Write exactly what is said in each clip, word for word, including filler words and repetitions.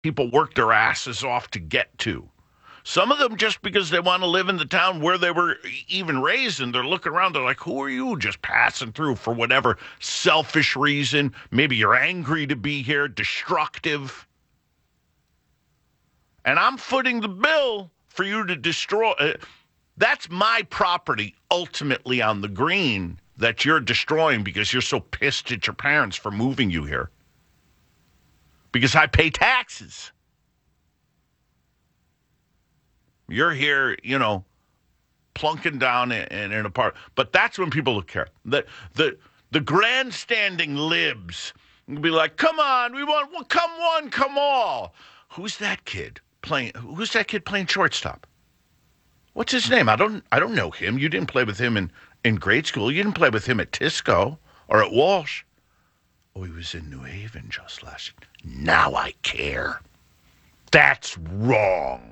people work their asses off to get to. Some of them just because they want to live in the town where they were even raised, and they're looking around, they're like, who are you just passing through for whatever selfish reason? Maybe you're angry to be here, destructive. And I'm footing the bill for you to destroy. Uh, that's my property ultimately on the green that you're destroying because you're so pissed at your parents for moving you here. Because I pay taxes. You're here, you know, plunking down in, in an apartment. But that's when people will care. The, the, the grandstanding libs will be like, come on, we want, well, come one, come all. Who's that kid playing? Who's that kid playing shortstop? What's his name? I don't I don't know him. You didn't play with him in, in grade school. You didn't play with him at Tisco or at Walsh. Oh, he was in New Haven just last year. Now I care. That's wrong.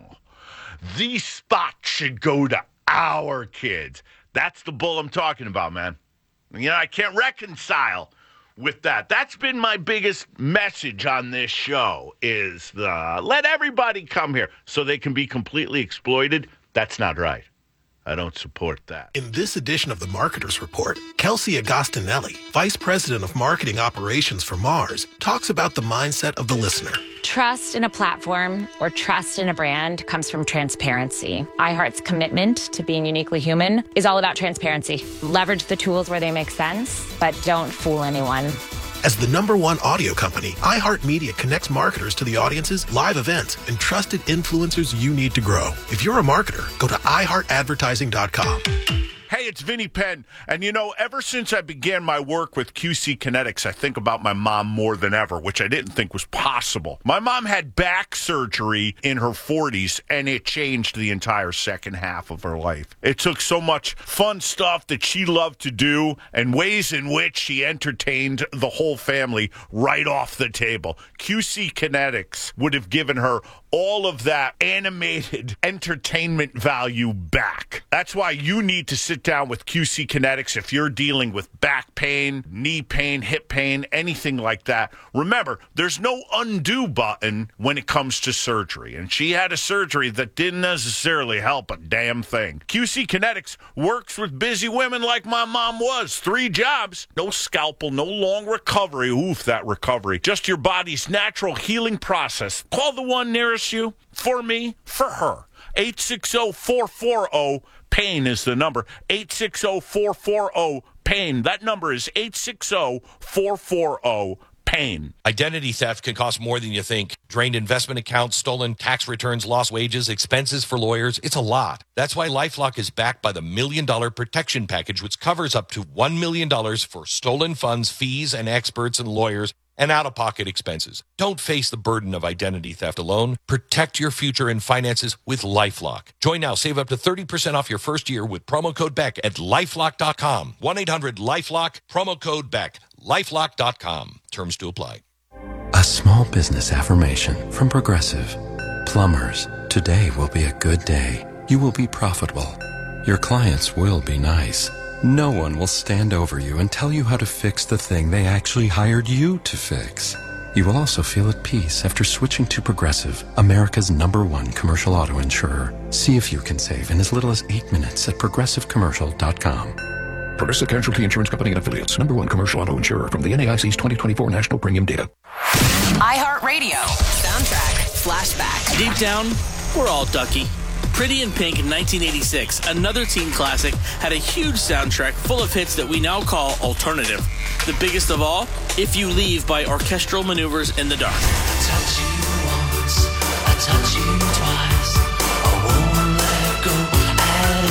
These spots should go to our kids. That's the bull I'm talking about, man. You know, I can't reconcile with that. That's been my biggest message on this show is the, let everybody come here so they can be completely exploited. That's not right. I don't support that. In this edition of the Marketers Report, Kelsey Agostinelli, Vice President of Marketing Operations for Mars, talks about the mindset of the listener. Trust in a platform or trust in a brand comes from transparency. iHeart's commitment to being uniquely human is all about transparency. Leverage the tools where they make sense, but don't fool anyone. As the number one audio company, iHeartMedia connects marketers to the audiences, live events, and trusted influencers you need to grow. If you're a marketer, go to i heart advertising dot com. Hey, it's Vinny Penn. And, you know, ever since I began my work with Q C Kinetics, I think about my mom more than ever, which I didn't think was possible. My mom had back surgery in her forties, and it changed the entire second half of her life. It took so much fun stuff that she loved to do and ways in which she entertained the whole family right off the table. Q C Kinetics would have given her all of that animated entertainment value back. That's why you need to sit down with Q C Kinetics if you're dealing with back pain, knee pain, hip pain, anything like that. Remember, there's no undo button when it comes to surgery, and she had a surgery that didn't necessarily help a damn thing. Q C Kinetics works with busy women like my mom was. Three jobs, no scalpel, no long recovery. Oof, that recovery. Just your body's natural healing process. Call the one nearest you. For me, for her. eight six zero, four four zero, PAIN is the number. eight six zero, four four zero, PAIN. That number is eight six zero, four four zero, PAIN. Identity theft can cost more than you think. Drained investment accounts, stolen tax returns, lost wages, expenses for lawyers. It's a lot. That's why LifeLock is backed by the Million Dollar Protection Package, which covers up to one million dollars for stolen funds, fees, and experts and lawyers, and out-of-pocket expenses. Don't face the burden of identity theft alone. Protect your future and finances with LifeLock. Join now. Save up to thirty percent off your first year with promo code Beck at lifelock dot com. one eight hundred lifelock, promo code Beck. lifelock dot com. Terms to apply. A small business affirmation from Progressive. Plumbers, today will be a good day. You will be profitable. Your clients will be nice. No one will stand over you and tell you how to fix the thing they actually hired you to fix. You will also feel at peace after switching to Progressive, America's number one commercial auto insurer. See if you can save in as little as eight minutes at progressive commercial dot com. Progressive Casualty Insurance Company and Affiliates. Number one commercial auto insurer from the N A I C's twenty twenty-four National Premium Data. iHeartRadio. Soundtrack Flashback. Deep down, we're all Ducky. Pretty in Pink in nineteen eighty-six, another teen classic, had a huge soundtrack full of hits that we now call alternative. The biggest of all, If You Leave by Orchestral Maneuvers in the Dark. I touch you once, I touch you twice, I won't let go at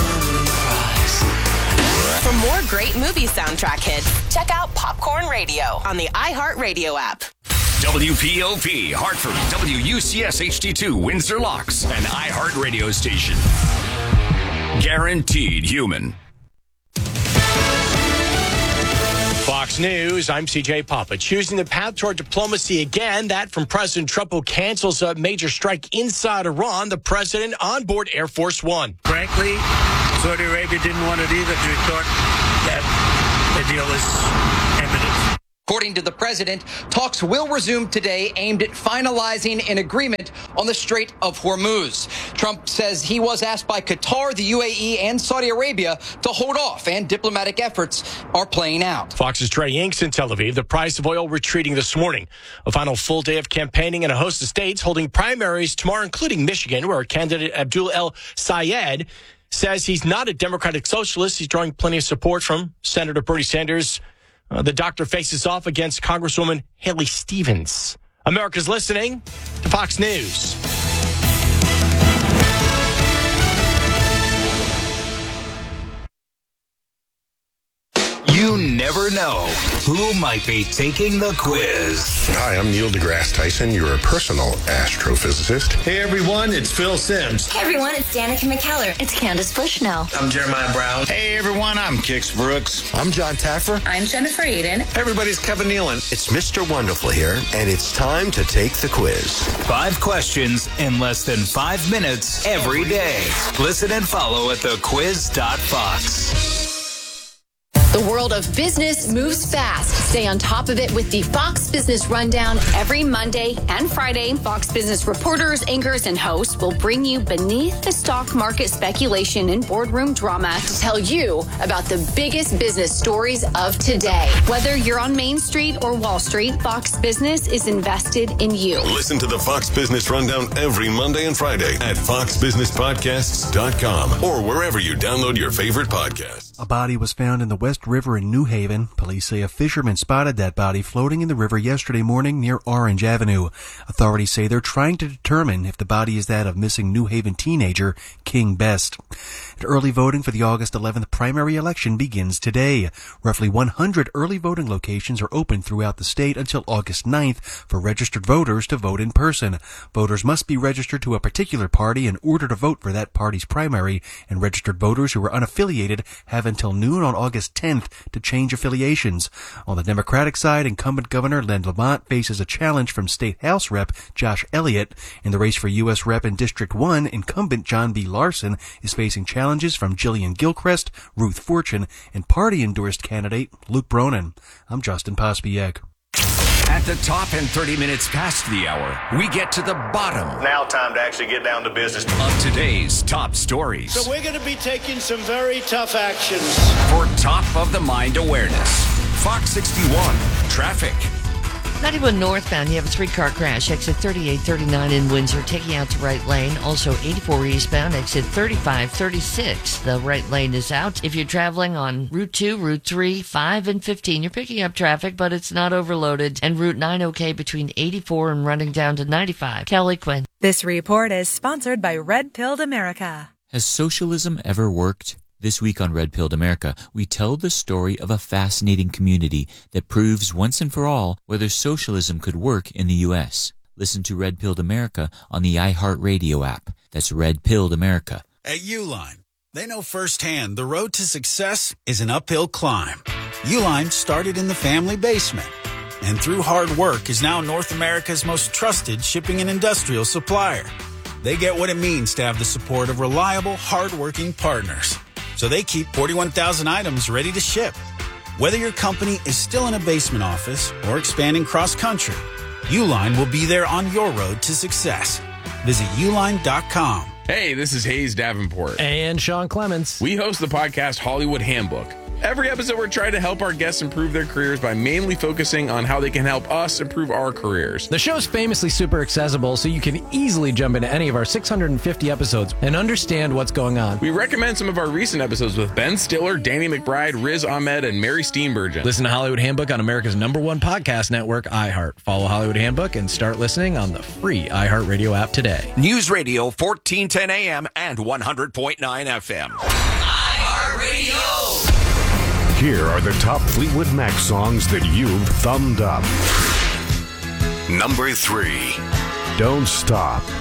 any price. For more great movie soundtrack hits, check out Popcorn Radio on the iHeartRadio app. W P O P, Hartford, W U C S H D two, Windsor Locks, an iHeart radio station. Guaranteed human. Fox News, I'm C J Papa. Choosing the path toward diplomacy again. That from President Trump, who cancels a major strike inside Iran. The president on board Air Force One. Frankly, Saudi Arabia didn't want it either. We thought that the deal was imminent. According to the president, talks will resume today aimed at finalizing an agreement on the Strait of Hormuz. Trump says he was asked by Qatar, the U A E, and Saudi Arabia to hold off, and diplomatic efforts are playing out. Fox's Trey Yanks in Tel Aviv. The price of oil retreating this morning. A final full day of campaigning in a host of states holding primaries tomorrow, including Michigan, where candidate Abdul El Sayed says he's not a Democratic socialist. He's drawing plenty of support from Senator Bernie Sanders. Uh, the doctor faces off against Congresswoman Haley Stevens. America's listening to Fox News. You never know who might be taking the quiz. Hi, I'm Neil deGrasse Tyson, your personal astrophysicist. Hey everyone, it's Phil Simms. Hey everyone, it's Danica McKellar. It's Candace Bushnell. I'm Jeremiah Brown. Hey everyone, I'm Kix Brooks. I'm John Taffer. I'm Jennifer Aiden. Hey everybody's Kevin Nealon. It's Mister Wonderful here, and it's time to take the quiz. Five questions in less than five minutes every day. Listen and follow at the quiz dot fox. The world of business moves fast. Stay on top of it with the Fox Business Rundown every Monday and Friday. Fox Business reporters, anchors, and hosts will bring you beneath the stock market speculation and boardroom drama to tell you about the biggest business stories of today. Whether you're on Main Street or Wall Street, Fox Business is invested in you. Listen to the Fox Business Rundown every Monday and Friday at fox business podcasts dot com or wherever you download your favorite podcasts. A body was found in the West River in New Haven. Police say a fisherman spotted that body floating in the river yesterday morning near Orange Avenue. Authorities say they're trying to determine if the body is that of missing New Haven teenager King Best. And early voting for the August eleventh primary election begins today. Roughly one hundred early voting locations are open throughout the state until August ninth for registered voters to vote in person. Voters must be registered to a particular party in order to vote for that party's primary, and registered voters who are unaffiliated have until noon on August tenth to change affiliations. On the Democratic side, incumbent Governor Len Lamont faces a challenge from State House Rep Josh Elliott. In the race for U S Rep in District one, incumbent John B. Larson is facing challenges from Jillian Gilchrist, Ruth Fortune, and party-endorsed candidate Luke Bronin. I'm Justin Pospiech. At the top and thirty minutes past the hour, we get to the bottom. Now time to actually get down to business. Of today's top stories. So we're going to be taking some very tough actions. For top of the mind awareness, Fox sixty-one, traffic. ninety-one northbound, you have a three-car crash. Exit thirty-eight thirty-nine in Windsor, taking out to right lane. Also eighty-four eastbound, exit thirty-five thirty-six. The right lane is out. If you're traveling on Route two, Route three, five, and fifteen, you're picking up traffic, but it's not overloaded. And Route nine okay between eighty-four and running down to ninety-five. Kelly Quinn. This report is sponsored by Red Pilled America. Has socialism ever worked? This week on Red Pilled America, we tell the story of a fascinating community that proves once and for all whether socialism could work in the U S. Listen to Red Pilled America on the iHeartRadio app. That's Red Pilled America. At Uline, they know firsthand the road to success is an uphill climb. Uline started in the family basement, and through hard work is now North America's most trusted shipping and industrial supplier. They get what it means to have the support of reliable, hard-working partners. So they keep forty-one thousand items ready to ship. Whether your company is still in a basement office or expanding cross-country, Uline will be there on your road to success. Visit uline dot com. Hey, this is Hayes Davenport. And Sean Clements. We host the podcast Hollywood Handbook. Every episode, we're trying to help our guests improve their careers by mainly focusing on how they can help us improve our careers. The show's famously super accessible, so you can easily jump into any of our six hundred fifty episodes and understand what's going on. We recommend some of our recent episodes with Ben Stiller, Danny McBride, Riz Ahmed, and Mary Steenburgen. Listen to Hollywood Handbook on America's number one podcast network, iHeart. Follow Hollywood Handbook and start listening on the free iHeartRadio app today. News Radio, fourteen ten A M and one hundred point nine F M. iHeartRadio! Here are the top Fleetwood Mac songs that you've thumbed up. Number three. Don't Stop.